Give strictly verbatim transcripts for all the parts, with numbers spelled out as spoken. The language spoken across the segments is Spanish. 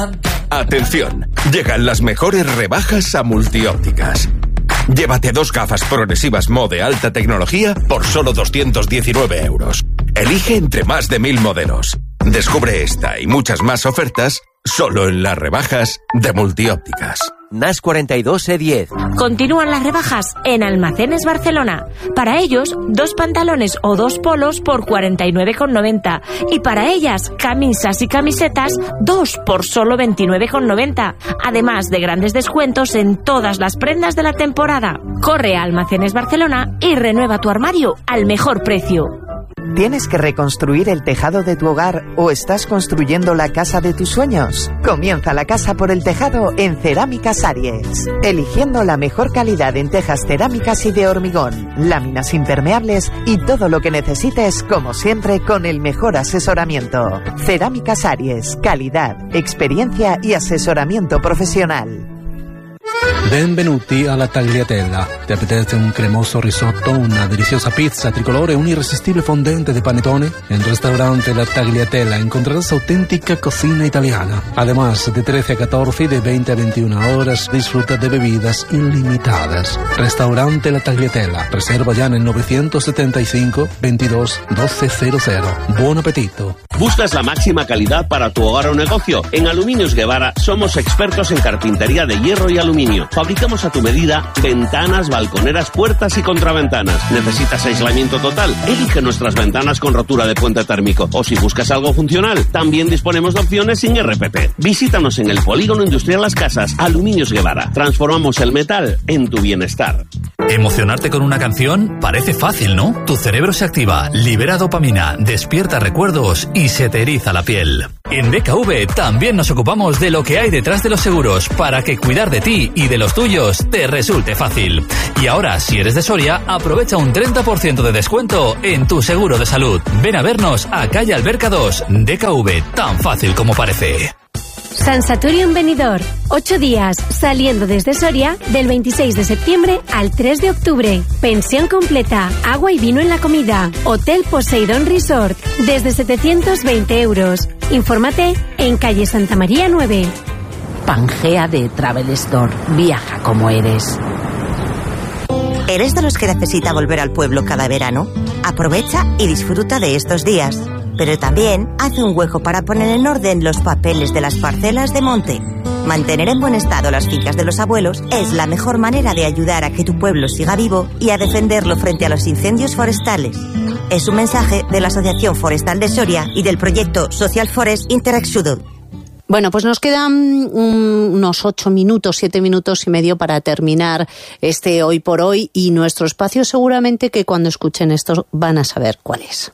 Atención, llegan las mejores rebajas a Multiópticas. Llévate dos gafas progresivas Mo de alta tecnología por solo doscientos diecinueve euros. Elige entre más de mil modelos. Descubre esta y muchas más ofertas solo en las rebajas de Multiópticas. N A S cuarenta y dos E diez. Continúan las rebajas en Almacenes Barcelona. Para ellos, dos pantalones o dos polos por cuarenta y nueve con noventa. Y para ellas, camisas y camisetas, dos por solo veintinueve con noventa. Además de grandes descuentos en todas las prendas de la temporada. Corre a Almacenes Barcelona y renueva tu armario al mejor precio. ¿Tienes que reconstruir el tejado de tu hogar o estás construyendo la casa de tus sueños? Comienza la casa por el tejado en Cerámicas Aries. Eligiendo la mejor calidad en tejas cerámicas y de hormigón, láminas impermeables y todo lo que necesites, como siempre, con el mejor asesoramiento. Cerámicas Aries, calidad, experiencia y asesoramiento profesional. Benvenuti alla Tagliatella. Ti apetece un cremoso risotto, una deliciosa pizza tricolore, un irresistible fondente de panetone? En Restaurante La Tagliatella encontrarás auténtica cocina italiana. Además, de trece a catorce y de veinte a veintiuna horas, disfruta de bebidas ilimitadas. Restaurante La Tagliatella. Reserva ya en el novecientos setenta y cinco, veintidós, doce cero cero. Buon apetito. ¿Buscas la máxima calidad para tu hogar o negocio? En Aluminios Guevara somos expertos en carpintería de hierro y aluminio. Fabricamos a tu medida ventanas, balconeras, puertas y contraventanas. ¿Necesitas aislamiento total? Elige nuestras ventanas con rotura de puente térmico. O si buscas algo funcional, también disponemos de opciones sin R P P. Visítanos en el Polígono Industrial Las Casas, Aluminios Guevara. Transformamos el metal en tu bienestar. ¿Emocionarte con una canción? Parece fácil, ¿no? Tu cerebro se activa, libera dopamina, despierta recuerdos y se te eriza la piel. En D K V también nos ocupamos de lo que hay detrás de los seguros para que cuidar de ti y de los tuyos te resulte fácil. Y ahora, si eres de Soria, aprovecha un treinta por ciento de descuento en tu seguro de salud. Ven a vernos a calle Alberca dos, D K V, tan fácil como parece. San Saturium Benidorm, ocho días, saliendo desde Soria del veintiséis de septiembre al tres de octubre. Pensión completa, agua y vino en la comida. Hotel Poseidon Resort, desde setecientos veinte euros. Infórmate en calle Santa María nueve. Pangea de Travel Store, viaja como eres. ¿Eres de los que necesita volver al pueblo cada verano? Aprovecha y disfruta de estos días. Pero también hace un hueco para poner en orden los papeles de las parcelas de monte. Mantener en buen estado las fincas de los abuelos es la mejor manera de ayudar a que tu pueblo siga vivo y a defenderlo frente a los incendios forestales. Es un mensaje de la Asociación Forestal de Soria y del proyecto Social Forest Interexudot. Bueno, pues nos quedan unos ocho minutos, siete minutos y medio para terminar este Hoy por Hoy, y nuestro espacio seguramente que cuando escuchen esto van a saber cuál es.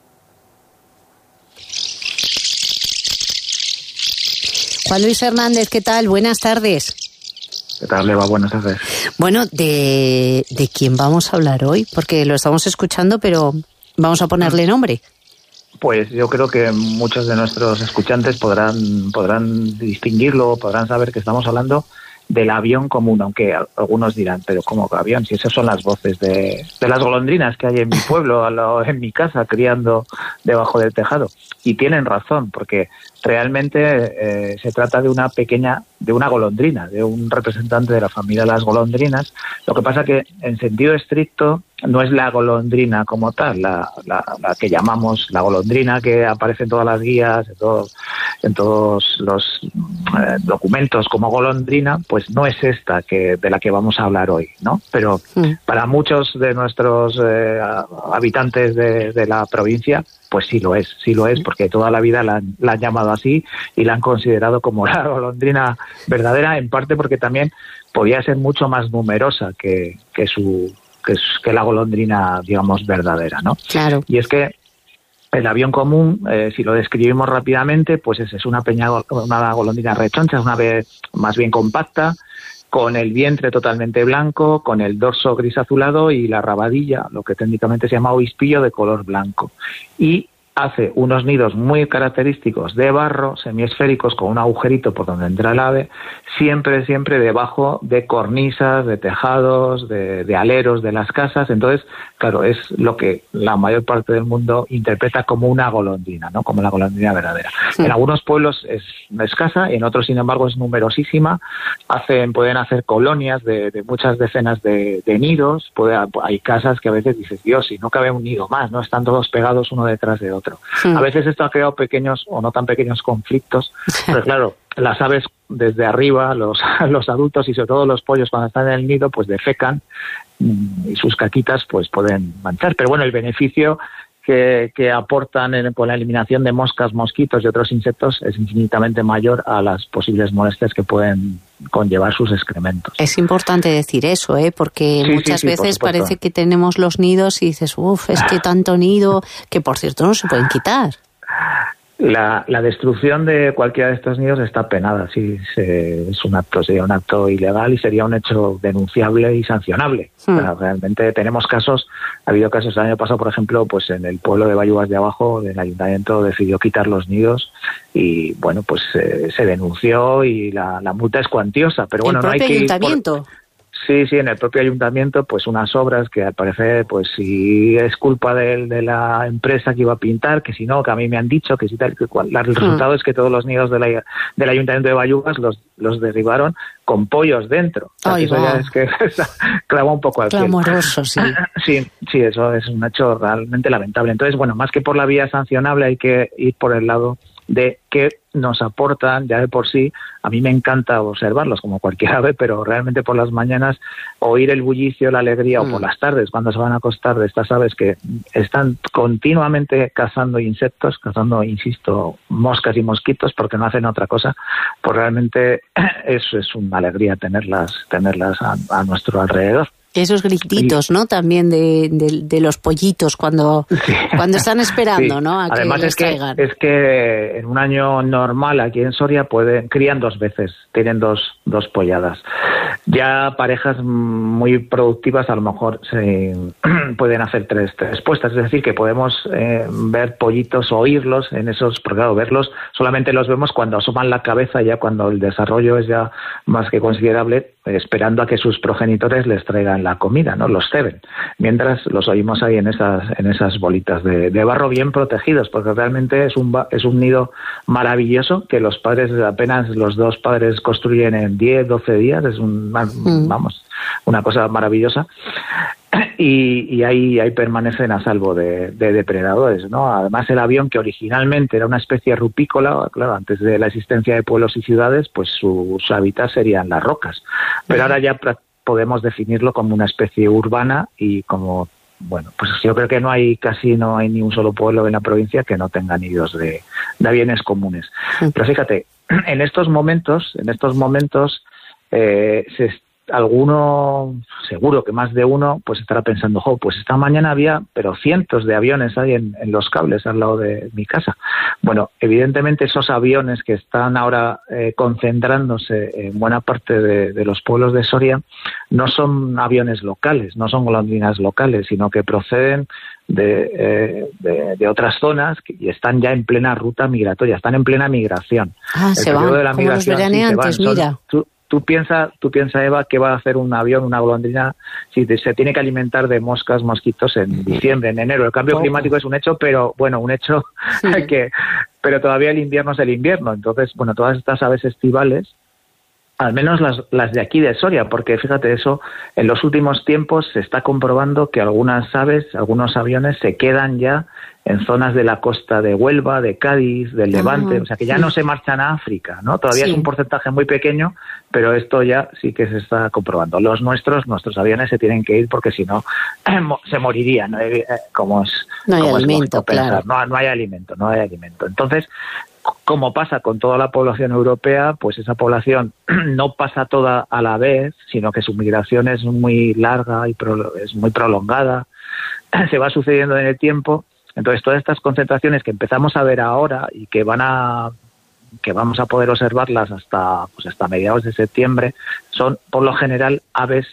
Juan Luis Hernández, ¿qué tal? Buenas tardes. ¿Qué tal, Eva? Buenas tardes. Bueno, ¿de, de quién vamos a hablar hoy? Porque lo estamos escuchando, pero vamos a ponerle nombre. Pues yo creo que muchos de nuestros escuchantes podrán, podrán distinguirlo, podrán saber que estamos hablando del avión común, aunque algunos dirán, pero ¿cómo que avión? Si esas son las voces de, de las golondrinas que hay en mi pueblo, en mi casa, criando debajo del tejado. Y tienen razón, porque realmente eh, se trata de una pequeña, de una golondrina, de un representante de la familia de las golondrinas. Lo que pasa que, en sentido estricto, no es la golondrina como tal, la, la, la que llamamos la golondrina que aparece en todas las guías, en, todo, en todos los eh, documentos como golondrina, pues no es esta que de la que vamos a hablar hoy, ¿no? Pero mm. para muchos de nuestros eh, habitantes de, de la provincia, pues sí lo es, sí lo es, porque toda la vida la, la han llamado así y la han considerado como la golondrina verdadera, en parte porque también podía ser mucho más numerosa que, que su que, es, que la golondrina, digamos, verdadera, ¿no? Claro. Y es que el avión común, eh, si lo describimos rápidamente, pues es, es una peña, una golondrina rechoncha, es una ave más bien compacta, con el vientre totalmente blanco, con el dorso gris azulado y la rabadilla, lo que técnicamente se llama obispillo, de color blanco. Y hace unos nidos muy característicos de barro, semiesféricos, con un agujerito por donde entra el ave, siempre, siempre debajo de cornisas, de tejados, de, de aleros de las casas. Entonces, claro, es lo que la mayor parte del mundo interpreta como una golondrina, ¿no? Como la golondrina verdadera. Sí. En algunos pueblos es escasa, en otros, sin embargo, es numerosísima. Hacen, pueden hacer colonias de, de muchas decenas de, de nidos. Puede, hay casas que a veces dices, Dios, si no cabe un nido más, ¿no? Están todos pegados uno detrás de otro. Sí. A veces esto ha creado pequeños o no tan pequeños conflictos, pero claro, las aves desde arriba, los, los adultos y sobre todo los pollos cuando están en el nido, pues defecan y sus caquitas pues pueden manchar. Pero bueno, el beneficio que, que aportan en, con la eliminación de moscas, mosquitos y otros insectos es infinitamente mayor a las posibles molestias que pueden conllevar sus excrementos. Es importante decir eso, ¿eh? Porque sí, muchas sí, sí, veces parece que tenemos los nidos y dices, uff, es que tanto nido, que por cierto no se pueden quitar. La, la destrucción de cualquiera de estos nidos está penada, sí, se, es un acto, sería un acto ilegal y sería un hecho denunciable y sancionable. Hmm. O sea, realmente tenemos casos, ha habido casos el año pasado, por ejemplo, pues en el pueblo de Bayugas de Abajo, el ayuntamiento decidió quitar los nidos y bueno, pues eh, se denunció y la, la multa es cuantiosa, pero bueno, ¿El no hay que propio ayuntamiento? Por... Sí, sí, en el propio ayuntamiento, pues unas obras que al parecer, pues si es culpa de, de la empresa que iba a pintar, que si no, que a mí me han dicho, que si tal, que cual. El resultado mm. es que todos los nidos de la, del ayuntamiento de Bayugas los, los derribaron con pollos dentro. Ay, eso ya es que clava un poco al cielo. Clamoroso, sí. Sí, sí, eso es un hecho realmente lamentable. Entonces, bueno, más que por la vía sancionable hay que ir por el lado de que nos aportan ya de por sí. A mí me encanta observarlos como cualquier ave, pero realmente por las mañanas oír el bullicio, la alegría, mm. o por las tardes cuando se van a acostar de estas aves que están continuamente cazando insectos, cazando, insisto, moscas y mosquitos porque no hacen otra cosa, pues realmente eso es una alegría tenerlas, tenerlas a, a nuestro alrededor. Esos grititos, ¿no? También de, de, de los pollitos cuando, sí. cuando están esperando, sí. ¿no? A que Además les es que, traigan. es que en un año normal aquí en Soria pueden, crían dos veces, tienen dos, dos polladas. Ya parejas muy productivas a lo mejor se pueden hacer tres, tres puestas, es decir, que podemos eh, ver pollitos o oírlos en esos, porque claro, verlos solamente los vemos cuando asoman la cabeza, ya cuando el desarrollo es ya más que considerable, eh, esperando a que sus progenitores les traigan la comida, ¿no? Los ceben. Mientras los oímos ahí en esas, en esas bolitas de, de barro bien protegidos, porque realmente es un, es un nido maravilloso que los padres, apenas los dos padres construyen en diez, doce días, es un, mm. vamos, una cosa maravillosa. Y, y ahí, ahí permanecen a salvo de, de depredadores, ¿no? Además, el avión, que originalmente era una especie rupícola, claro, antes de la existencia de pueblos y ciudades, pues sus hábitats serían las rocas. Pero ahora ya podemos definirlo como una especie urbana y como, bueno, pues yo creo que no hay, casi no hay ni un solo pueblo en la provincia que no tenga nidos de, de aviones comunes. Pero fíjate, en estos momentos, en estos momentos, eh, se alguno, seguro que más de uno, pues estará pensando, jo, pues esta mañana había, pero cientos de aviones hay en, en los cables al lado de mi casa. Bueno, evidentemente esos aviones que están ahora eh, concentrándose en buena parte de, de los pueblos de Soria no son aviones locales, no son golondrinas locales, sino que proceden de, eh, de, de otras zonas y están ya en plena ruta migratoria, están en plena migración. Ah, El se van, de la como los veraneantes, sí, mira. Tú, Tú piensas, tú piensa, Eva, que va a hacer un avión, una golondrina, si te, se tiene que alimentar de moscas, mosquitos en diciembre, en enero. El cambio oh. climático es un hecho, pero bueno, un hecho sí. que, pero todavía el invierno es el invierno. Entonces, bueno, todas estas aves estivales, al menos las, las de aquí de Soria, porque fíjate eso, en los últimos tiempos se está comprobando que algunas aves, algunos aviones se quedan ya en zonas de la costa de Huelva, de Cádiz, del Levante, ah, o sea que ya sí. no se marchan a África, ¿no? Todavía sí. es un porcentaje muy pequeño, pero esto ya sí que se está comprobando. Los nuestros, nuestros aviones se tienen que ir porque si no se morirían, ¿no? Como es, no hay como alimento, es pensar. claro. No, no hay alimento, no hay alimento. Entonces, como pasa con toda la población europea, pues esa población no pasa toda a la vez, sino que su migración es muy larga y pro, es muy prolongada, se va sucediendo en el tiempo. Entonces, todas estas concentraciones que empezamos a ver ahora y que van a que vamos a poder observarlas hasta pues hasta mediados de septiembre, son por lo general aves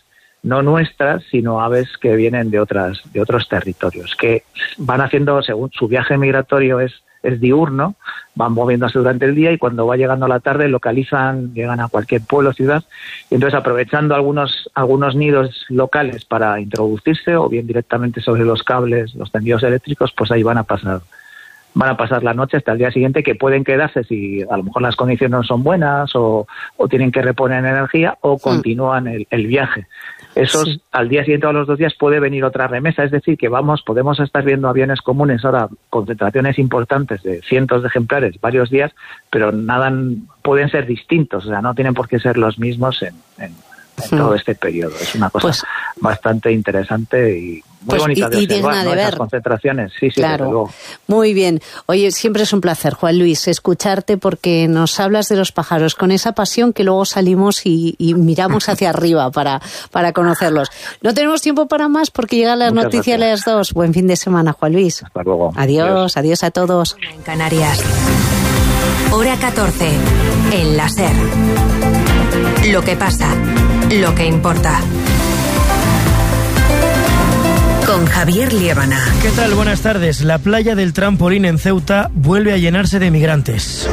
no nuestras, sino aves que vienen de otras de otros territorios, que van haciendo, según su viaje migratorio es, es diurno, van moviéndose durante el día y cuando va llegando la tarde localizan, llegan a cualquier pueblo o ciudad, y entonces aprovechando algunos, algunos nidos locales para introducirse o bien directamente sobre los cables, los tendidos eléctricos, pues ahí van a pasar van a pasar la noche hasta el día siguiente, que pueden quedarse si a lo mejor las condiciones no son buenas o, o tienen que reponer energía o continúan el, el viaje. Esos, sí. Al día siguiente o a los dos días puede venir otra remesa, es decir, que vamos, podemos estar viendo aviones comunes ahora, concentraciones importantes de cientos de ejemplares varios días, pero nada, pueden ser distintos, o sea, no tienen por qué ser los mismos en, en, en sí. todo este periodo. Es una cosa pues, bastante interesante y muy pues, bonita de y, observar, y ¿no? de ver. Esas concentraciones. Sí, sí, claro. desde luego. Muy bien. Oye, siempre es un placer, Juan Luis, escucharte porque nos hablas de los pájaros con esa pasión que luego salimos y, y miramos hacia arriba para, para conocerlos. No tenemos tiempo para más porque llegan las Muchas noticias gracias. a las dos. Buen fin de semana, Juan Luis. Hasta luego. Adiós, adiós, adiós a todos. En Canarias. Hora catorce. En la SER. Lo que pasa. Lo que importa. Con Javier Liébana. ¿Qué tal? Buenas tardes. La playa del Trampolín en Ceuta vuelve a llenarse de migrantes.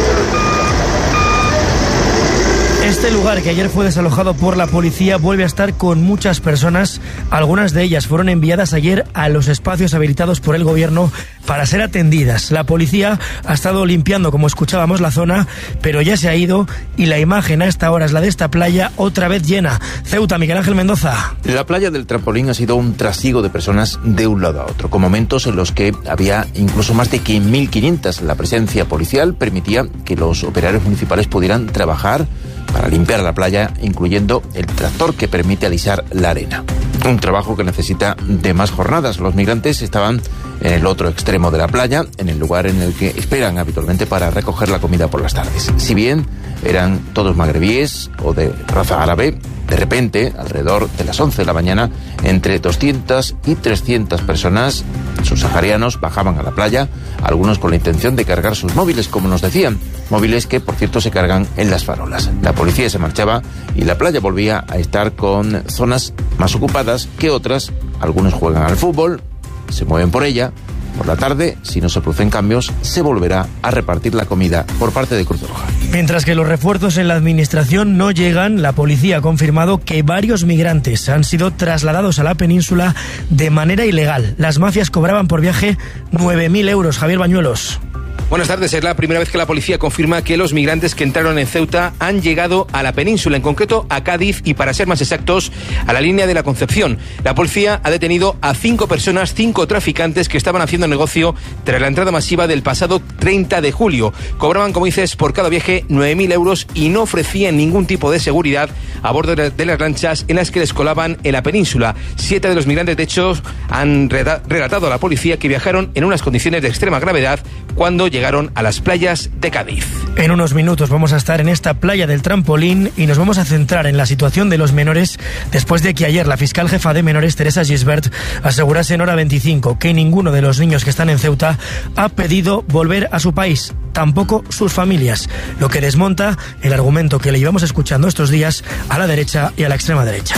Este lugar, que ayer fue desalojado por la policía, vuelve a estar con muchas personas. Algunas de ellas fueron enviadas ayer a los espacios habilitados por el gobierno para ser atendidas. La policía ha estado limpiando, como escuchábamos, la zona, pero ya se ha ido y la imagen a esta hora es la de esta playa otra vez llena. Ceuta, Miguel Ángel Mendoza. La playa del Trampolín ha sido un trasiego de personas de un lado a otro, con momentos en los que había incluso más de mil quinientas. La presencia policial permitía que los operarios municipales pudieran trabajar para limpiar la playa, incluyendo el tractor que permite alisar la arena. Un trabajo que necesita de más jornadas. Los migrantes estaban en el otro extremo de la playa, en el lugar en el que esperan habitualmente para recoger la comida por las tardes. Si bien eran todos magrebíes o de raza árabe, de repente, alrededor de las once de la mañana, entre doscientas y trescientas personas subsaharianos bajaban a la playa, algunos con la intención de cargar sus móviles, como nos decían, móviles que, por cierto, se cargan en las farolas. La policía se marchaba y la playa volvía a estar con zonas más ocupadas que otras. Algunos juegan al fútbol, se mueven por ella. Por la tarde, si no se producen cambios, se volverá a repartir la comida por parte de Cruz Roja. Mientras que los refuerzos en la administración no llegan, la policía ha confirmado que varios migrantes han sido trasladados a la península de manera ilegal. Las mafias cobraban por viaje nueve mil euros. Javier Bañuelos. Buenas tardes. Es la primera vez que la policía confirma que los migrantes que entraron en Ceuta han llegado a la península, en concreto a Cádiz y, para ser más exactos, a la línea de la Concepción. La policía ha detenido a cinco personas, cinco traficantes que estaban haciendo negocio tras la entrada masiva del pasado treinta de julio. Cobraban, como dices, por cada viaje nueve mil euros y no ofrecían ningún tipo de seguridad a bordo de las lanchas en las que les colaban en la península. Siete de los migrantes, de hecho, han relatado a la policía que viajaron en unas condiciones de extrema gravedad cuando llegaron llegaron a las playas de Cádiz. En unos minutos vamos a estar en esta playa del Trampolín y nos vamos a centrar en la situación de los menores después de que ayer la fiscal jefa de menores, Teresa Gisbert, asegurase en Hora veinticinco que ninguno de los niños que están en Ceuta ha pedido volver a su país, tampoco sus familias, lo que desmonta el argumento que le llevamos escuchando estos días a la derecha y a la extrema derecha.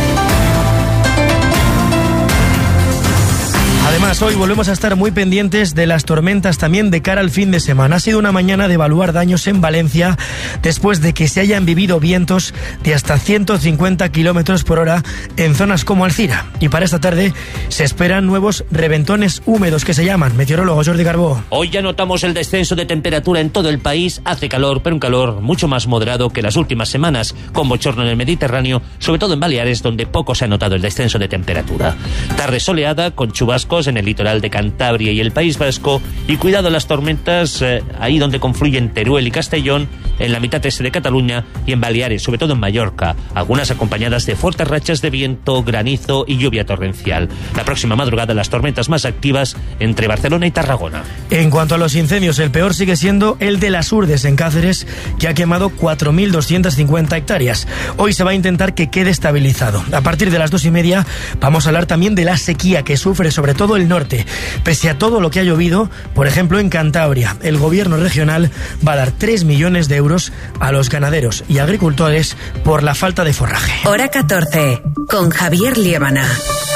Además, hoy volvemos a estar muy pendientes de las tormentas también de cara al fin de semana. Ha sido una mañana de evaluar daños en Valencia después de que se hayan vivido vientos de hasta ciento cincuenta kilómetros por hora en zonas como Alcira. Y para esta tarde se esperan nuevos reventones húmedos que se llaman. Meteorólogo Jordi Carbó. Hoy ya notamos el descenso de temperatura en todo el país. Hace calor, pero un calor mucho más moderado que las últimas semanas, con bochorno en el Mediterráneo, sobre todo en Baleares, donde poco se ha notado el descenso de temperatura. Tarde soleada, con chubascos en el litoral de Cantabria y el País Vasco, y cuidado las tormentas eh, ahí donde confluyen Teruel y Castellón, en la mitad este de Cataluña y en Baleares, sobre todo en Mallorca, algunas acompañadas de fuertes rachas de viento, granizo y lluvia torrencial. La próxima madrugada las tormentas más activas entre Barcelona y Tarragona. En cuanto a los incendios, el peor sigue siendo el de las Urdes en Cáceres, que ha quemado cuatro mil doscientas cincuenta hectáreas. Hoy se va a intentar que quede estabilizado. A partir de las dos y media vamos a hablar también de la sequía que sufre sobre todo el norte. Pese a todo lo que ha llovido, por ejemplo en Cantabria, el gobierno regional va a dar tres millones de euros euros a los ganaderos y agricultores por la falta de forraje. Hora catorce, con Javier Liébana.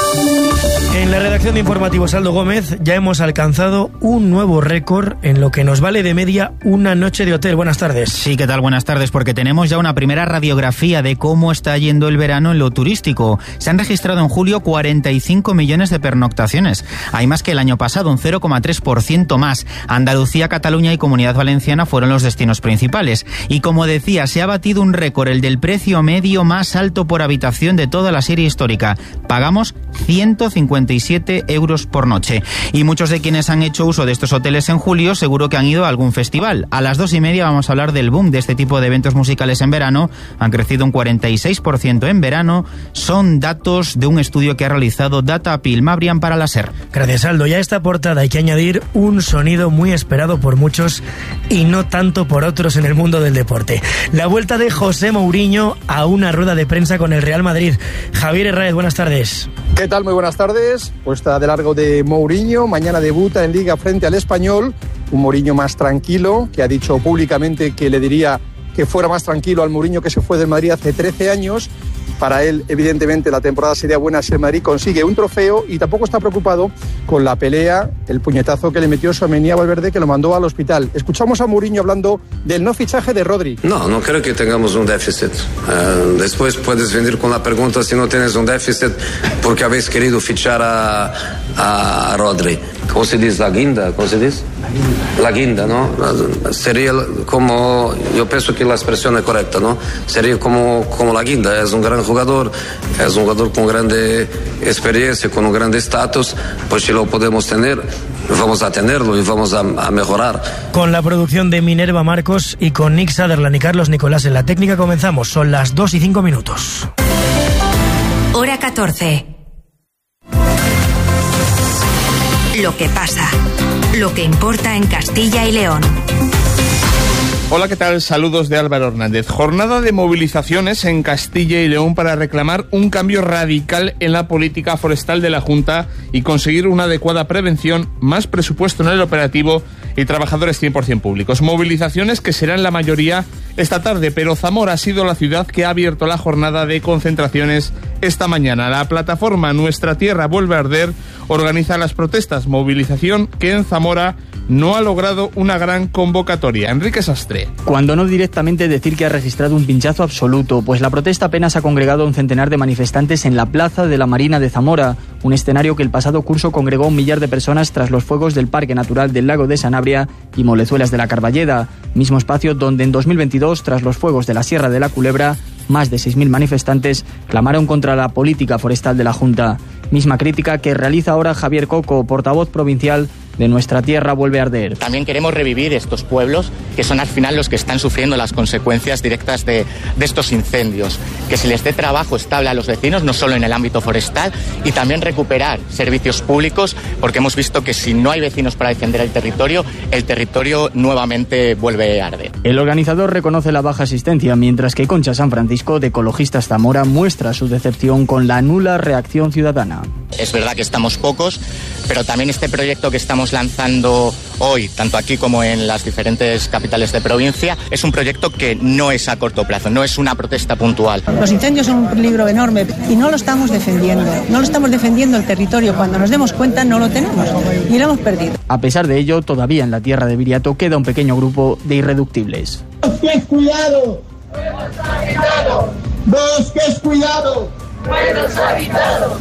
En la redacción de Informativos Aldo Gómez ya hemos alcanzado un nuevo récord en lo que nos vale de media una noche de hotel. Buenas tardes. Sí, ¿qué tal? Buenas tardes, porque tenemos ya una primera radiografía de cómo está yendo el verano en lo turístico. Se han registrado en julio cuarenta y cinco millones de pernoctaciones. Hay más que el año pasado, un cero coma tres por ciento más. Andalucía, Cataluña y Comunidad Valenciana fueron los destinos principales. Y como decía, se ha batido un récord, el del precio medio más alto por habitación de toda la serie histórica. Pagamos ciento cincuenta y siete euros por noche. Y muchos de quienes han hecho uso de estos hoteles en julio seguro que han ido a algún festival. A las dos y media vamos a hablar del boom de este tipo de eventos musicales en verano. Han crecido un cuarenta y seis por ciento en verano. Son datos de un estudio que ha realizado Datapil. Mabrian para la SER. Gracias, Aldo. Y a esta portada hay que añadir un sonido muy esperado por muchos y no tanto por otros en el mundo del deporte. La vuelta de José Mourinho a una rueda de prensa con el Real Madrid. Javier Herráez, buenas tardes. ¿Qué tal? Muy buenas tardes. Puesta de largo de Mourinho. Mañana debuta en Liga frente al Español. Un Mourinho más tranquilo, que ha dicho públicamente que le diría que fuera más tranquilo al Mourinho que se fue del Madrid hace trece años. Para él, evidentemente, la temporada sería buena si el Madrid consigue un trofeo y tampoco está preocupado con la pelea, el puñetazo que le metió Tchouaméni a Valverde, que lo mandó al hospital. Escuchamos a Mourinho hablando del no fichaje de Rodri. No, no creo que tengamos un déficit. Uh, después puedes venir con la pregunta si no tienes un déficit porque habéis querido fichar a, a Rodri. ¿Cómo se dice? ¿La guinda? ¿Cómo se dice? La guinda, ¿no? Sería como, yo pienso que la expresión es correcta, ¿no? Sería como, como la guinda. Es un gran jugador, es un jugador con grande experiencia, con un grande estatus. Pues si lo podemos tener, vamos a tenerlo y vamos a, a mejorar. Con la producción de Minerva Marcos y con Nick Sutherland y Carlos Nicolás en la técnica comenzamos. Son las dos y cinco minutos. Hora catorce. Lo que pasa, lo que importa en Castilla y León. Hola, ¿qué tal? Saludos de Álvaro Hernández. Jornada de movilizaciones en Castilla y León para reclamar un cambio radical en la política forestal de la Junta y conseguir una adecuada prevención, más presupuesto en el operativo y trabajadores cien por ciento públicos. Movilizaciones que serán la mayoría esta tarde, pero Zamora ha sido la ciudad que ha abierto la jornada de concentraciones esta mañana. La plataforma Nuestra Tierra Vuelve a Arder organiza las protestas, movilización que en Zamora no ha logrado una gran convocatoria. Enrique Sastre. Cuando no directamente decir que ha registrado un pinchazo absoluto, pues la protesta apenas ha congregado a un centenar de manifestantes en la plaza de la Marina de Zamora, un escenario que el pasado curso congregó a un millar de personas tras los fuegos del Parque Natural del Lago de Sanabria y Molezuelas de la Carballeda, mismo espacio donde en dos mil veintidós, tras los fuegos de la Sierra de la Culebra, más de seis mil manifestantes clamaron contra la política forestal de la Junta. Misma crítica que realiza ahora Javier Coco, portavoz provincial de Nuestra Tierra Vuelve a Arder. También queremos revivir estos pueblos que son al final los que están sufriendo las consecuencias directas de, de estos incendios. Que se les dé trabajo estable a los vecinos, no solo en el ámbito forestal, y también recuperar servicios públicos, porque hemos visto que si no hay vecinos para defender el territorio, el territorio nuevamente vuelve a arder. El organizador reconoce la baja asistencia, mientras que Concha San Francisco, de Ecologistas Zamora, muestra su decepción con la nula reacción ciudadana. Es verdad que estamos pocos, pero también este proyecto que estamos lanzando hoy, tanto aquí como en las diferentes capitales de provincia, es un proyecto que no es a corto plazo, no es una protesta puntual. Los incendios son un peligro enorme y no lo estamos defendiendo, no lo estamos defendiendo el territorio. Cuando nos demos cuenta no lo tenemos y lo hemos perdido. A pesar de ello, todavía en la tierra de Viriato queda un pequeño grupo de irreductibles. ¡Bosques, cuidado! ¡Buenos habitados! ¡Bosques, cuidado! ¡Buenos habitados!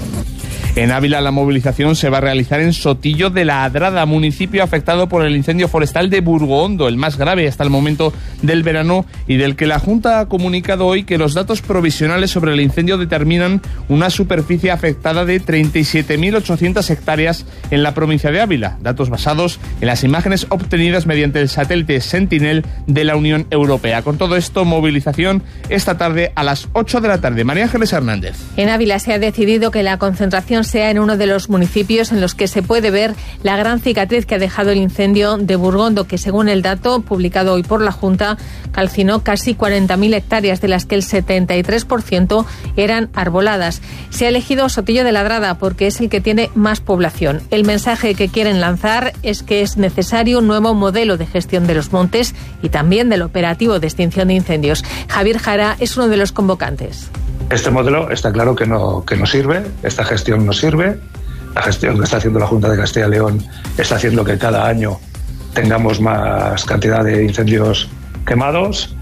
En Ávila la movilización se va a realizar en Sotillo de la Adrada, municipio afectado por el incendio forestal de Burgohondo, el más grave hasta el momento del verano y del que la Junta ha comunicado hoy que los datos provisionales sobre el incendio determinan una superficie afectada de treinta y siete mil ochocientas hectáreas en la provincia de Ávila, datos basados en las imágenes obtenidas mediante el satélite Sentinel de la Unión Europea. Con todo esto, movilización esta tarde a las ocho de la tarde. María Ángeles Hernández. En Ávila se ha decidido que la concentración ubicación sea en uno de los municipios en los que se puede ver la gran cicatriz que ha dejado el incendio de Burgondo, que según el dato publicado hoy por la Junta, calcinó casi cuarenta mil hectáreas, de las que el setenta y tres por ciento eran arboladas. Se ha elegido Sotillo de Ladrada porque es el que tiene más población. El mensaje que quieren lanzar es que es necesario un nuevo modelo de gestión de los montes y también del operativo de extinción de incendios. Javier Jara es uno de los convocantes. Este modelo está claro que no, que no sirve, esta gestión no sirve. La gestión que está haciendo la Junta de Castilla y León está haciendo que cada año tengamos más cantidad de incendios quemados,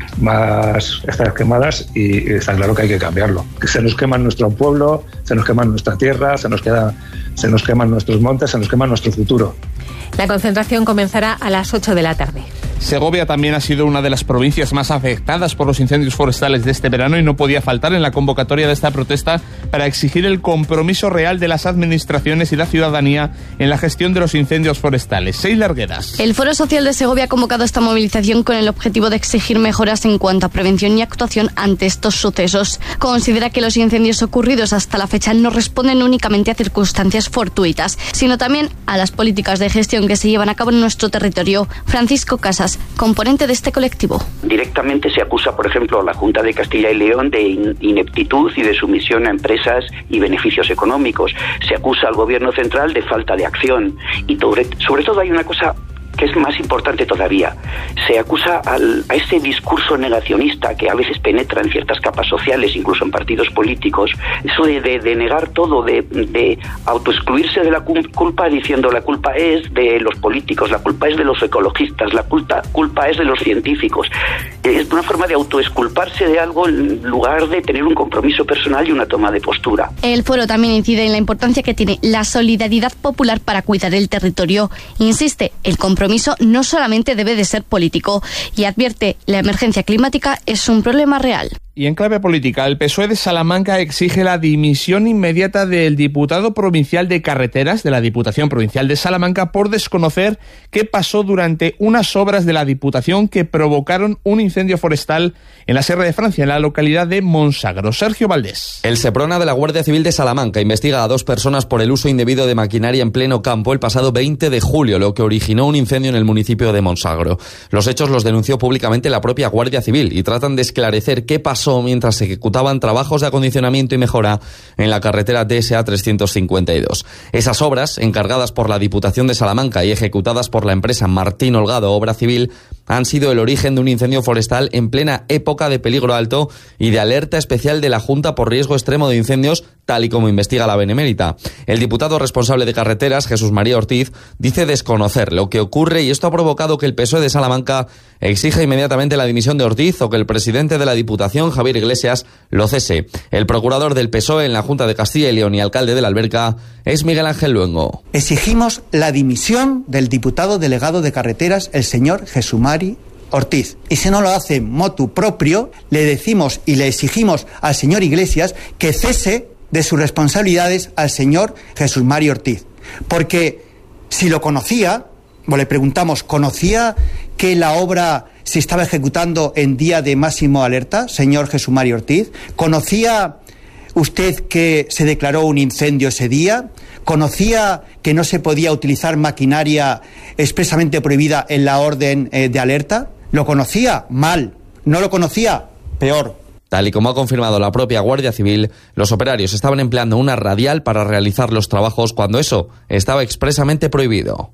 más estas quemadas, y está claro que hay que cambiarlo. Que se nos quema nuestro pueblo, se nos quema nuestra tierra, se nos queda, se nos queman nuestros montes, se nos quema nuestro futuro. La concentración comenzará a las ocho de la tarde. Segovia también ha sido una de las provincias más afectadas por los incendios forestales de este verano y no podía faltar en la convocatoria de esta protesta para exigir el compromiso real de las administraciones y la ciudadanía en la gestión de los incendios forestales. Seis largueras. El Foro Social de Segovia ha convocado esta movilización con el objetivo de exigir mejoras en cuanto a prevención y actuación ante estos sucesos. Considera que los incendios ocurridos hasta la fecha no responden únicamente a circunstancias fortuitas, sino también a las políticas de gestión que se llevan a cabo en nuestro territorio. Francisco Casas, componente de este colectivo. Directamente se acusa, por ejemplo, a la Junta de Castilla y León de ineptitud y de sumisión a empresas y beneficios económicos. Se acusa al Gobierno central de falta de acción. Y sobre, sobre todo hay una cosa que es más importante todavía. Se acusa al, a ese discurso negacionista que a veces penetra en ciertas capas sociales, incluso en partidos políticos, eso de, de, de negar todo, de, de autoexcluirse de la culpa diciendo la culpa es de los políticos, la culpa es de los ecologistas, la culpa, culpa es de los científicos. Es una forma de autoexculparse de algo en lugar de tener un compromiso personal y una toma de postura. El foro también incide en la importancia que tiene la solidaridad popular para cuidar el territorio. Insiste, el compromiso no solamente debe de ser político y advierte, la emergencia climática es un problema real. Y en clave política, el P S O E de Salamanca exige la dimisión inmediata del diputado provincial de Carreteras de la Diputación Provincial de Salamanca por desconocer qué pasó durante unas obras de la Diputación que provocaron un incendio forestal en la Sierra de Francia, en la localidad de Monsagro. Sergio Valdés. El Seprona de la Guardia Civil de Salamanca investiga a dos personas por el uso indebido de maquinaria en pleno campo el pasado veinte de julio, lo que originó un incendio en el municipio de Monsagro. Los hechos los denunció públicamente la propia Guardia Civil y tratan de esclarecer qué pasó mientras se ejecutaban trabajos de acondicionamiento y mejora en la carretera D S A trescientos cincuenta y dos. Esas obras, encargadas por la Diputación de Salamanca y ejecutadas por la empresa Martín Holgado Obra Civil, han sido el origen de un incendio forestal en plena época de peligro alto y de alerta especial de la Junta por riesgo extremo de incendios, tal y como investiga la Benemérita. El diputado responsable de Carreteras, Jesús María Ortiz, dice desconocer lo que ocurre y esto ha provocado que el P S O E de Salamanca exija inmediatamente la dimisión de Ortiz o que el presidente de la Diputación, Javier Iglesias, lo cese. El procurador del P S O E en la Junta de Castilla y León y alcalde de la Alberca es Miguel Ángel Luengo. Exigimos la dimisión del diputado delegado de Carreteras, el señor Jesús María Ortiz. Y si no lo hace motu propio, le decimos y le exigimos al señor Iglesias que cese de sus responsabilidades al señor Jesús María Ortiz. Porque si lo conocía, o le preguntamos, ¿conocía que la obra se estaba ejecutando en día de máximo alerta, señor Jesús María Ortiz? ¿Conocía usted que se declaró un incendio ese día? ¿Conocía que no se podía utilizar maquinaria expresamente prohibida en la orden eh, de alerta? ¿Lo conocía? Mal. ¿No lo conocía? Peor. Tal y como ha confirmado la propia Guardia Civil, los operarios estaban empleando una radial para realizar los trabajos cuando eso estaba expresamente prohibido.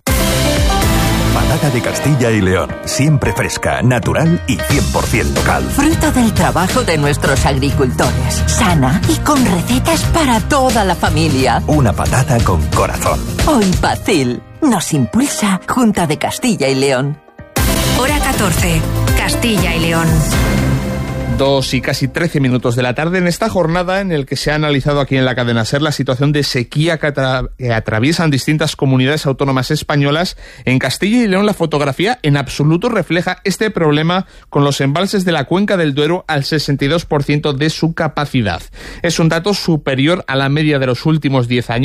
Patata de Castilla y León, siempre fresca, natural y cien por ciento local. Fruto del trabajo de nuestros agricultores, sana y con recetas para toda la familia. Una patata con corazón. Hoy Pacil nos impulsa Junta de Castilla y León. Hora catorce, Castilla y León. Dos y casi trece minutos de la tarde en esta jornada en el que se ha analizado aquí en la cadena SER la situación de sequía que, atra- que atraviesan distintas comunidades autónomas españolas. En Castilla y León la fotografía en absoluto refleja este problema con los embalses de la cuenca del Duero al sesenta y dos por ciento de su capacidad. Es un dato superior a la media de los últimos diez años,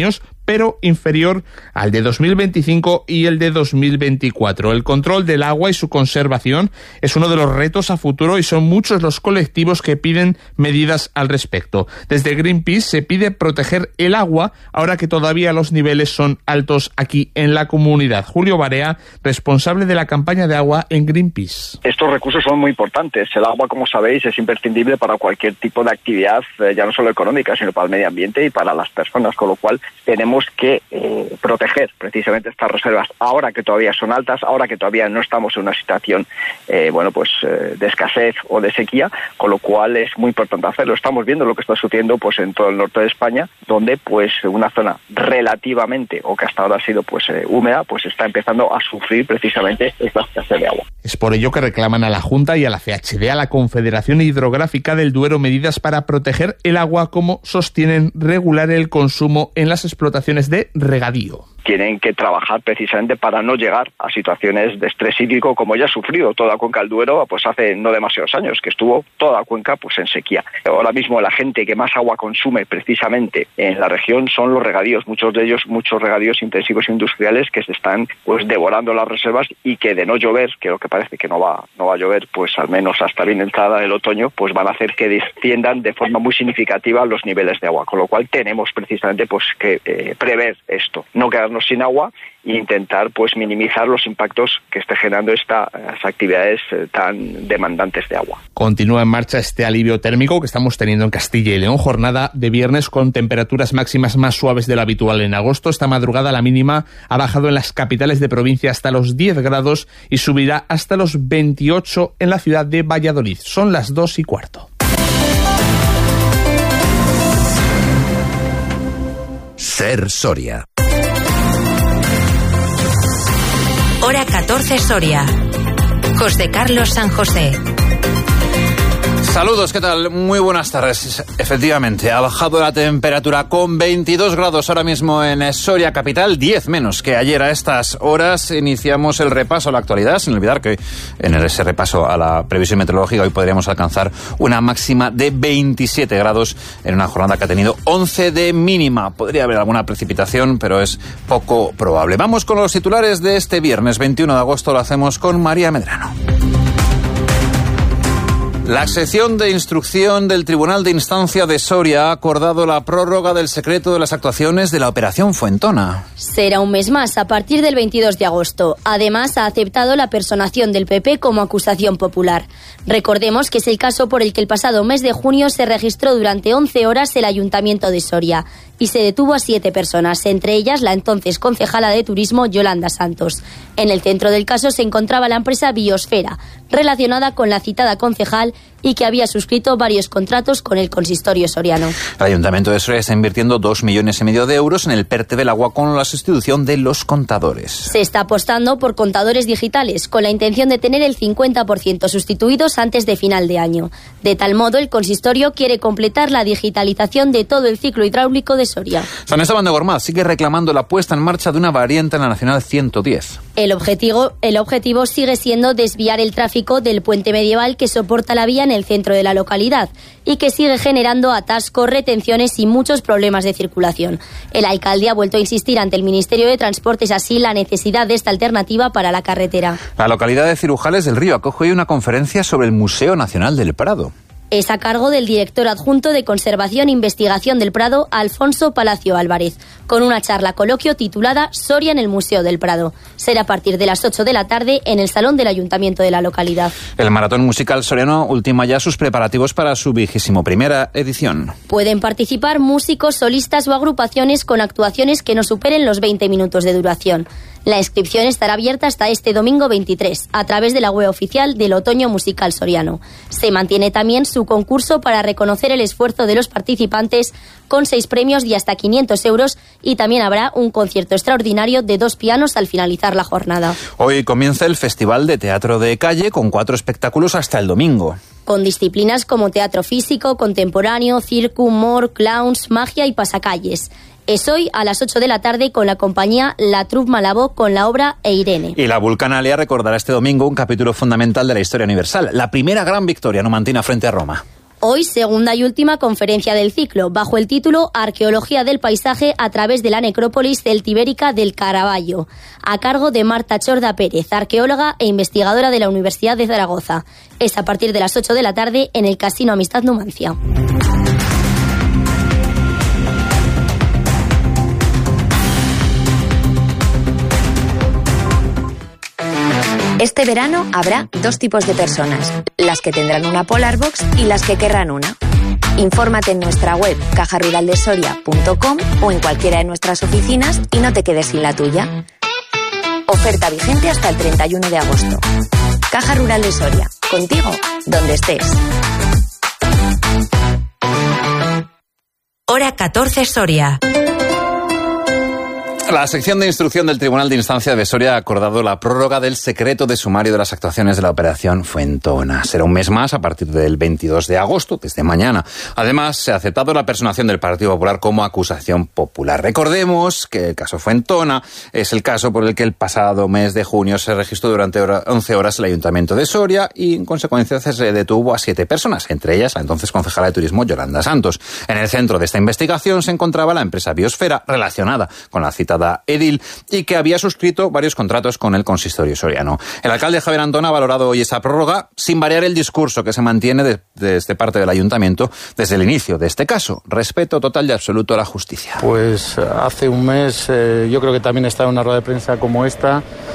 pero inferior al de dos mil veinticinco y el de dos mil veinticuatro. El control del agua y su conservación es uno de los retos a futuro y son muchos los colectivos que piden medidas al respecto. Desde Greenpeace se pide proteger el agua ahora que todavía los niveles son altos aquí en la comunidad. Julio Barea, responsable de la campaña de agua en Greenpeace. Estos recursos son muy importantes. El agua, como sabéis, es imprescindible para cualquier tipo de actividad, eh, ya no solo económica, sino para el medio ambiente y para las personas, con lo cual tenemos que eh, proteger precisamente estas reservas ahora que todavía son altas, ahora que todavía no estamos en una situación eh, bueno pues eh, de escasez o de sequía, con lo cual es muy importante hacerlo. Estamos viendo lo que está sucediendo pues en todo el norte de España, donde pues una zona relativamente o que hasta ahora ha sido pues eh, húmeda, pues está empezando a sufrir precisamente esta escasez de agua. Es por ello que reclaman a la Junta y a la C H D, a la Confederación Hidrográfica del Duero, medidas para proteger el agua, como sostienen regular el consumo en las explotaciones de regadío. Tienen que trabajar precisamente para no llegar a situaciones de estrés hídrico como ya ha sufrido toda Cuenca del Duero pues hace no demasiados años, que estuvo toda Cuenca pues en sequía. Ahora mismo la gente que más agua consume precisamente en la región son los regadíos, muchos de ellos, muchos regadíos intensivos industriales que se están pues devorando las reservas y que de no llover, que lo que parece que no va, no va a llover, pues al menos hasta bien entrada el otoño, pues van a hacer que desciendan de forma muy significativa los niveles de agua, con lo cual tenemos precisamente pues que eh, prever esto, no quedarnos sin agua e intentar pues minimizar los impactos que esté generando estas actividades eh, tan demandantes de agua. Continúa en marcha este alivio térmico que estamos teniendo en Castilla y León, jornada de viernes con temperaturas máximas más suaves de lo habitual en agosto. Esta madrugada la mínima ha bajado en las capitales de provincia hasta los diez grados y subirá hasta los veintiocho en la ciudad de Valladolid. Son las dos y cuarto. Ser Soria. Hora catorce Soria. José Carlos San José. Saludos, ¿qué tal? Muy buenas tardes. Efectivamente, ha bajado la temperatura con veintidós grados ahora mismo en Soria capital, diez menos que ayer a estas horas. Iniciamos el repaso a la actualidad, sin olvidar que en ese repaso a la previsión meteorológica hoy podríamos alcanzar una máxima de veintisiete grados en una jornada que ha tenido once de mínima. Podría haber alguna precipitación, pero es poco probable. Vamos con los titulares de este viernes veintiuno de agosto, lo hacemos con María Medrano. La sección de instrucción del Tribunal de Instancia de Soria ha acordado la prórroga del secreto de las actuaciones de la Operación Fuentona. Será un mes más, a partir del veintidós de agosto. Además, ha aceptado la personación del P P como acusación popular. Recordemos que es el caso por el que el pasado mes de junio se registró durante once horas el Ayuntamiento de Soria y se detuvo a siete personas, entre ellas la entonces concejala de Turismo Yolanda Santos. En el centro del caso se encontraba la empresa Biosfera, relacionada con la citada concejal y que había suscrito varios contratos con el consistorio soriano. El Ayuntamiento de Soria está invirtiendo dos millones y medio de euros en el PERTE del agua con la sustitución de los contadores. Se está apostando por contadores digitales, con la intención de tener el cincuenta por ciento sustituidos antes de final de año. De tal modo, el consistorio quiere completar la digitalización de todo el ciclo hidráulico de Soria. San Esteban de Gormaz sigue reclamando la puesta en marcha de una variante en la Nacional ciento diez. El objetivo, el objetivo sigue siendo desviar el tráfico del puente medieval que soporta la vía en el centro de la localidad y que sigue generando atascos, retenciones y muchos problemas de circulación. El alcalde ha vuelto a insistir ante el Ministerio de Transportes así la necesidad de esta alternativa para la carretera. La localidad de Cirujales del Río acoge hoy una conferencia sobre el Museo Nacional del Prado. Es a cargo del director adjunto de Conservación e Investigación del Prado, Alfonso Palacio Álvarez, con una charla coloquio titulada Soria en el Museo del Prado. Será a partir de las ocho de la tarde en el Salón del Ayuntamiento de la localidad. El Maratón Musical Soriano ultima ya sus preparativos para su vigésimo primera edición. Pueden participar músicos, solistas o agrupaciones con actuaciones que no superen los veinte minutos de duración. La inscripción estará abierta hasta este domingo veintitrés, a través de la web oficial del Otoño Musical Soriano. Se mantiene también su concurso para reconocer el esfuerzo de los participantes, con seis premios de hasta quinientos euros, y también habrá un concierto extraordinario de dos pianos al finalizar la jornada. Hoy comienza el Festival de Teatro de Calle, con cuatro espectáculos hasta el domingo. Con disciplinas como teatro físico, contemporáneo, circo, humor, clowns, magia y pasacalles. Es hoy a las ocho de la tarde con la compañía La Troupe Malabó con la obra Eirene. Y la Vulcanalia recordará este domingo un capítulo fundamental de la historia universal, la primera gran victoria numantina frente a Roma. Hoy, segunda y última conferencia del ciclo, bajo el título Arqueología del paisaje a través de la necrópolis celtibérica del Caraballo, a cargo de Marta Chorda Pérez, arqueóloga e investigadora de la Universidad de Zaragoza. Es a partir de las ocho de la tarde en el Casino Amistad Numancia. Este verano habrá dos tipos de personas, las que tendrán una Polar Box y las que querrán una. Infórmate en nuestra web caja rural de soria punto com o en cualquiera de nuestras oficinas y no te quedes sin la tuya. Oferta vigente hasta el treinta y uno de agosto. Caja Rural de Soria, contigo donde estés. Hora catorce Soria. La sección de instrucción del Tribunal de Instancia de Soria ha acordado la prórroga del secreto de sumario de las actuaciones de la operación Fuentona. Será un mes más a partir del veintidós de agosto, desde mañana. Además, se ha aceptado la personación del Partido Popular como acusación popular. Recordemos que el caso Fuentona es el caso por el que el pasado mes de junio se registró durante once horas el Ayuntamiento de Soria y, en consecuencia, se detuvo a siete personas, entre ellas la entonces concejala de Turismo Yolanda Santos. En el centro de esta investigación se encontraba la empresa Biosfera, relacionada con la citada edil y que había suscrito varios contratos con el consistorio soriano. El alcalde Javier Antón ha valorado hoy esa prórroga sin variar el discurso que se mantiene de, desde parte del ayuntamiento desde el inicio de este caso. Respeto total y absoluto a la justicia. Pues hace un mes eh, yo creo que también está en una rueda de prensa como esta.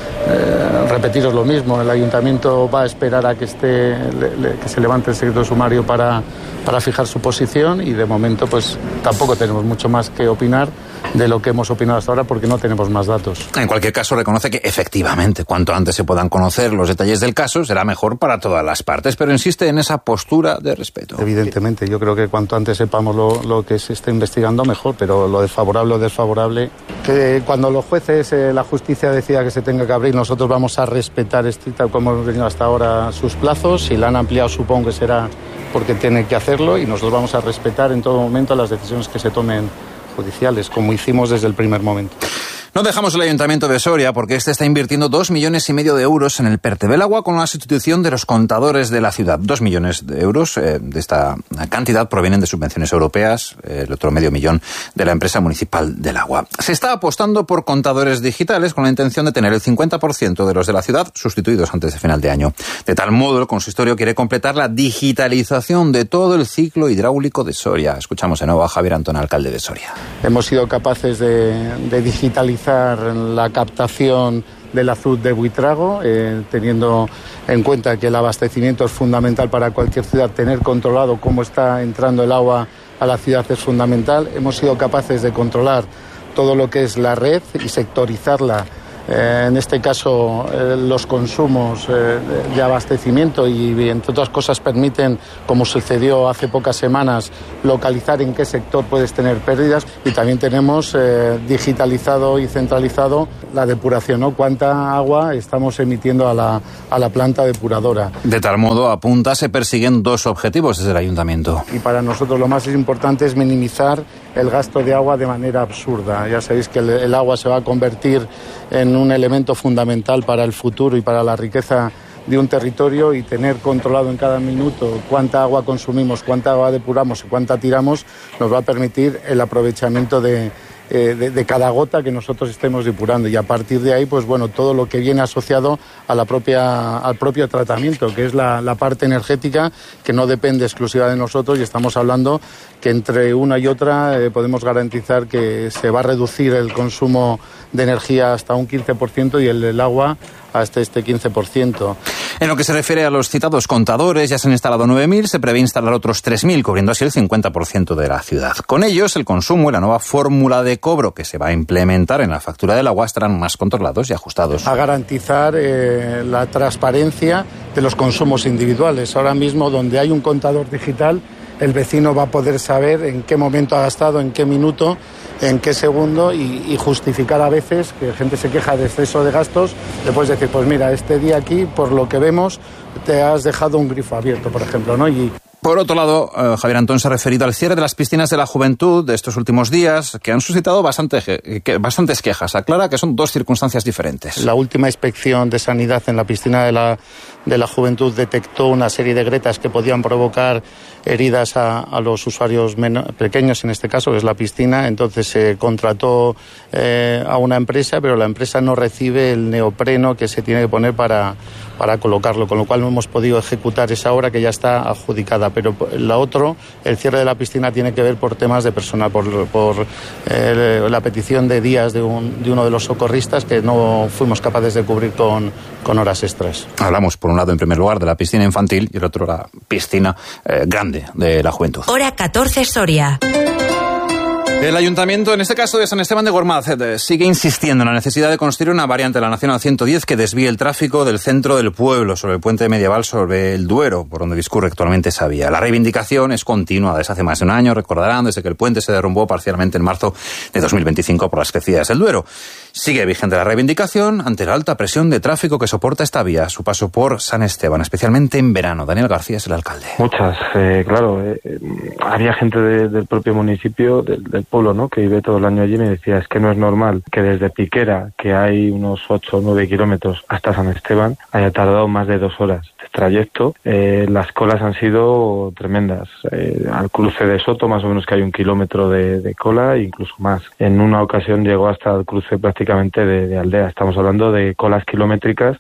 Eh, repetiros lo mismo, el ayuntamiento va a esperar a que esté le, le, que se levante el secreto sumario para, para fijar su posición y de momento pues tampoco tenemos mucho más que opinar de lo que hemos opinado hasta ahora porque no tenemos más datos. En cualquier caso, reconoce que efectivamente, cuanto antes se puedan conocer los detalles del caso, será mejor para todas las partes, pero insiste en esa postura de respeto. Evidentemente, yo creo que cuanto antes sepamos lo, lo que se está investigando, mejor, pero lo desfavorable o desfavorable, que cuando los jueces, eh, la justicia decida que se tenga que abrir, nosotros vamos a respetar estricta, como hemos tenido hasta ahora, sus plazos. Si la han ampliado, supongo que será porque tiene que hacerlo y nosotros vamos a respetar en todo momento las decisiones que se tomen judiciales, como hicimos desde el primer momento. No dejamos el Ayuntamiento de Soria porque este está invirtiendo dos millones y medio de euros en el PERTE Belagua con la sustitución de los contadores de la ciudad. Dos millones de euros eh, de esta cantidad provienen de subvenciones europeas, eh, el otro medio millón de la empresa municipal del agua. Se está apostando por contadores digitales con la intención de tener el cincuenta por ciento de los de la ciudad sustituidos antes de final de año. De tal modo, el consistorio quiere completar la digitalización de todo el ciclo hidráulico de Soria. Escuchamos de nuevo a Javier Antón, alcalde de Soria. Hemos sido capaces de, de digitalizar la captación del azud de Buitrago, eh, teniendo en cuenta que el abastecimiento es fundamental para cualquier ciudad, tener controlado cómo está entrando el agua a la ciudad es fundamental. Hemos sido capaces de controlar todo lo que es la red y sectorizarla. Eh, en este caso, eh, los consumos eh, de abastecimiento y, entre otras cosas, permiten, como sucedió hace pocas semanas, localizar en qué sector puedes tener pérdidas. Y también tenemos eh, digitalizado y centralizado la depuración, ¿no? Cuánta agua estamos emitiendo a la, a la planta depuradora. De tal modo, apunta, se persiguen dos objetivos desde el Ayuntamiento. Y para nosotros lo más importante es minimizar el gasto de agua de manera absurda. Ya sabéis que el, el agua se va a convertir en un elemento fundamental para el futuro y para la riqueza de un territorio, y tener controlado en cada minuto cuánta agua consumimos, cuánta agua depuramos y cuánta tiramos nos va a permitir el aprovechamiento de, eh, de, de cada gota que nosotros estemos depurando, y a partir de ahí, pues bueno, todo lo que viene asociado a la propia, al propio tratamiento, que es la, la parte energética, que no depende exclusiva de nosotros, y estamos hablando que entre una y otra eh, podemos garantizar que se va a reducir el consumo de energía hasta un quince por ciento y el del agua hasta este quince por ciento. En lo que se refiere a los citados contadores, ya se han instalado nueve mil, se prevé instalar otros tres mil, cubriendo así el cincuenta por ciento de la ciudad. Con ellos, el consumo y la nueva fórmula de cobro que se va a implementar en la factura del agua estarán más controlados y ajustados. A garantizar eh, la transparencia de los consumos individuales. Ahora mismo, donde hay un contador digital, el vecino va a poder saber en qué momento ha gastado, en qué minuto, en qué segundo, y, y justificar a veces que gente se queja de exceso de gastos. Le puedes decir, pues mira, este día aquí, por lo que vemos, te has dejado un grifo abierto, por ejemplo, ¿no? Y Por otro lado, eh, Javier Antón se ha referido al cierre de las piscinas de la juventud de estos últimos días, que han suscitado bastante, que, bastantes quejas. Aclara que son dos circunstancias diferentes. La última inspección de sanidad en la piscina de la, de la juventud detectó una serie de grietas que podían provocar heridas a, a los usuarios pequeños, en este caso, que es la piscina. Entonces se contrató eh, a una empresa, pero la empresa no recibe el neopreno que se tiene que poner para, para colocarlo, con lo cual no hemos podido ejecutar esa obra que ya está adjudicada. Pero la otro, el cierre de la piscina, tiene que ver por temas de personal, por, por eh, la petición de días de, un, de uno de los socorristas que no fuimos capaces de cubrir con, con horas extras. Hablamos, por un lado, en primer lugar, de la piscina infantil y el otro, la piscina eh, grande de la juventud. Hora catorce, Soria. El Ayuntamiento, en este caso de San Esteban de Gormaz, sigue insistiendo en la necesidad de construir una variante de la Nacional ciento diez que desvíe el tráfico del centro del pueblo sobre el puente medieval sobre el Duero, por donde discurre actualmente esa vía. La reivindicación es continua desde hace más de un año, recordarán, desde que el puente se derrumbó parcialmente en marzo de dos mil veinticinco por las crecidas del Duero. Sigue vigente la reivindicación ante la alta presión de tráfico que soporta esta vía a su paso por San Esteban, especialmente en verano. Daniel García es el alcalde. Muchas, eh, claro. Eh, había gente de, del propio municipio, del, del pueblo, ¿no?, que vive todo el año allí, y me decía, es que no es normal que desde Piquera, que hay unos ocho o nueve kilómetros, hasta San Esteban, haya tardado más de dos horas de trayecto. Eh, las colas han sido tremendas. Eh, al cruce de Soto, más o menos que hay un kilómetro de, de cola, e incluso más. En una ocasión llegó hasta el cruce prácticamente de, de Aldea. Estamos hablando de colas kilométricas.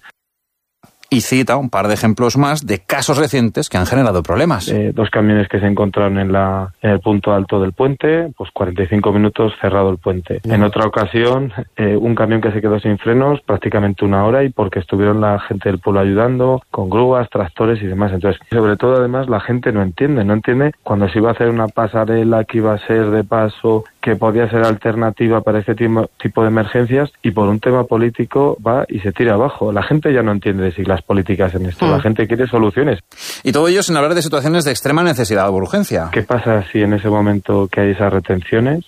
Y cita un par de ejemplos más de casos recientes que han generado problemas. Eh, dos camiones que se encontraron en, la, en el punto alto del puente, pues cuarenta y cinco minutos cerrado el puente. En otra ocasión, eh, un camión que se quedó sin frenos prácticamente una hora, y porque estuvieron la gente del pueblo ayudando con grúas, tractores y demás. Entonces, sobre todo, además, la gente no entiende, no entiende cuando se iba a hacer una pasarela que iba a ser de paso, que podía ser alternativa para este tipo de emergencias, y por un tema político va y se tira abajo. La gente ya no entiende si las políticas en esto, mm. la gente quiere soluciones. Y todo ello sin hablar de situaciones de extrema necesidad o urgencia. ¿Qué pasa si en ese momento que hay esas retenciones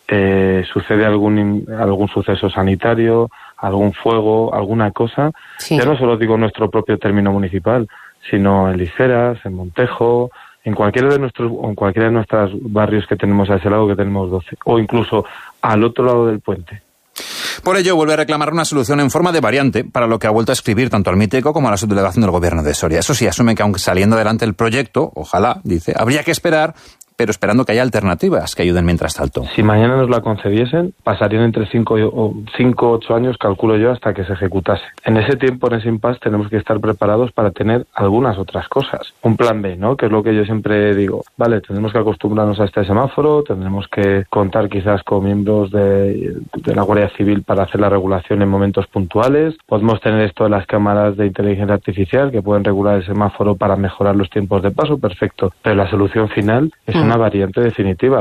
eh, sucede algún, algún suceso sanitario, algún fuego, alguna cosa? Sí. Ya no solo digo nuestro propio término municipal, sino en Liceras, en Montejo, en cualquiera de nuestros, en cualquiera de nuestros barrios que tenemos a ese lado, que tenemos doce, o incluso al otro lado del puente. Por ello, vuelve a reclamar una solución en forma de variante, para lo que ha vuelto a escribir tanto al MITECO como a la subdelegación del Gobierno de Soria. Eso sí, asume que aunque saliendo adelante el proyecto, ojalá, dice, habría que esperar, pero esperando que haya alternativas que ayuden mientras tanto. Si mañana nos la concediesen, pasarían entre cinco o ocho años, calculo yo, hasta que se ejecutase. En ese tiempo, en ese impasse, tenemos que estar preparados para tener algunas otras cosas. Un plan B, ¿no?, que es lo que yo siempre digo. Vale, tendremos que acostumbrarnos a este semáforo, tendremos que contar quizás con miembros de, de la Guardia Civil para hacer la regulación en momentos puntuales. Podemos tener esto de las cámaras de inteligencia artificial que pueden regular el semáforo para mejorar los tiempos de paso, perfecto. Pero la solución final es una variante definitiva.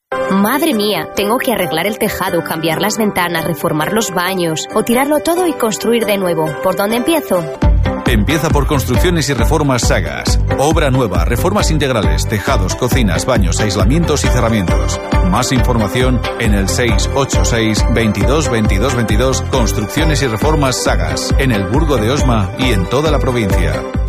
Madre mía, tengo que arreglar el tejado, cambiar las ventanas, reformar los baños o tirarlo todo y construir de nuevo. ¿Por dónde empiezo? Empieza por Construcciones y Reformas Sagas. Obra nueva, reformas integrales, tejados, cocinas, baños, aislamientos y cerramientos. Más información en el seis ocho seis, veintidós, veintidós, veintidós. Construcciones y Reformas Sagas. En el Burgo de Osma y en toda la provincia.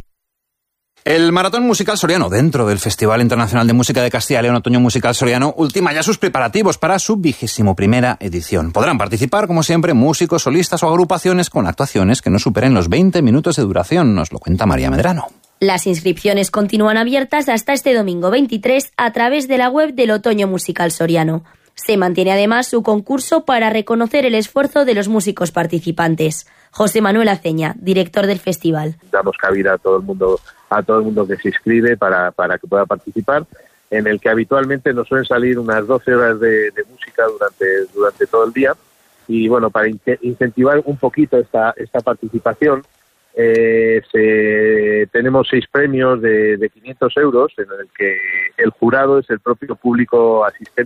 El Maratón Musical Soriano, dentro del Festival Internacional de Música de Castilla y León Otoño Musical Soriano, ultima ya sus preparativos para su vigésimo primera edición. Podrán participar, como siempre, músicos, solistas o agrupaciones con actuaciones que no superen los veinte minutos de duración, nos lo cuenta María Medrano. Las inscripciones continúan abiertas hasta este domingo veintitrés a través de la web del Otoño Musical Soriano. Se mantiene además su concurso para reconocer el esfuerzo de los músicos participantes. José Manuel Aceña, director del festival. Damos cabida a todo el mundo, a todo el mundo que se inscribe para, para que pueda participar, en el que habitualmente nos suelen salir unas doce horas de, de música durante, durante todo el día. Y bueno, para in- incentivar un poquito esta, esta participación, eh, se, tenemos seis premios de, de quinientos euros, en el que el jurado es el propio público asistente